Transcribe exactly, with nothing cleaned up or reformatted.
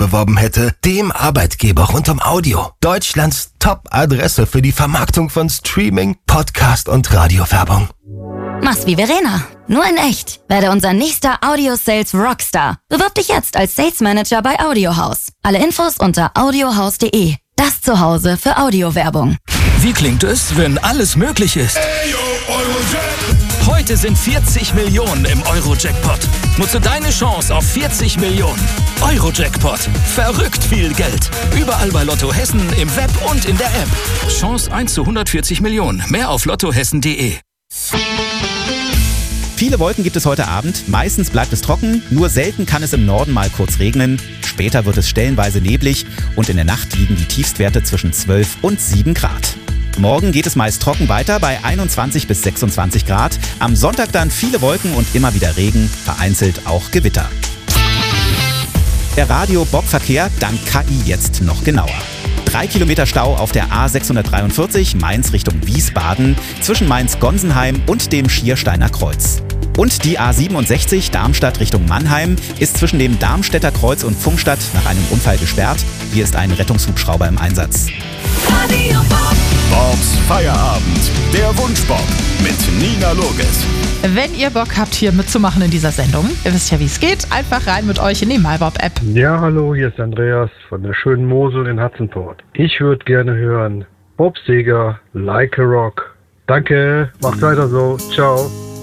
beworben hätte, dem Arbeitgeber rund um Audio. Deutschlands Top-Adresse für die Vermarktung von Streaming, Podcast und Radiowerbung. Mach's wie Verena, nur in echt. Werde unser nächster Audio-Sales Rockstar. Bewirb dich jetzt als Sales Manager bei Audiohaus. Alle Infos unter audiohaus punkt de. Das Zuhause für Audiowerbung. Wie klingt es, wenn alles möglich ist? Heute sind vierzig Millionen im Euro-Jackpot. Nutze deine Chance auf vierzig Millionen. Euro-Jackpot. Verrückt viel Geld. Überall bei Lotto Hessen, im Web und in der App. Chance eins zu hundertvierzig Millionen. Mehr auf lottohessen punkt de. Viele Wolken gibt es heute Abend. Meistens bleibt es trocken. Nur selten kann es im Norden mal kurz regnen. Später wird es stellenweise neblig. Und in der Nacht liegen die Tiefstwerte zwischen zwölf und sieben Grad. Morgen geht es meist trocken weiter bei einundzwanzig bis sechsundzwanzig Grad. Am Sonntag dann viele Wolken und immer wieder Regen, vereinzelt auch Gewitter. Der Radio-Bob-Verkehr dank K I jetzt noch genauer. Drei Kilometer Stau auf der A sechshundertdreiundvierzig Mainz Richtung Wiesbaden zwischen Mainz-Gonsenheim und dem Schiersteiner Kreuz. Und die A siebenundsechzig Darmstadt Richtung Mannheim ist zwischen dem Darmstädter Kreuz und Pfungstadt nach einem Unfall gesperrt. Hier ist ein Rettungshubschrauber im Einsatz. Radio Bob. Bobs Feierabend. Der Wunschbob mit Nina Loges. Wenn ihr Bock habt, hier mitzumachen in dieser Sendung, ihr wisst ja, wie es geht, einfach rein mit euch in die MyBob-App. Ja, hallo, hier ist Andreas von der schönen Mosel in Hudsonport. Ich würde gerne hören Bob Seger, Like a Rock. Danke, macht weiter so. Ciao.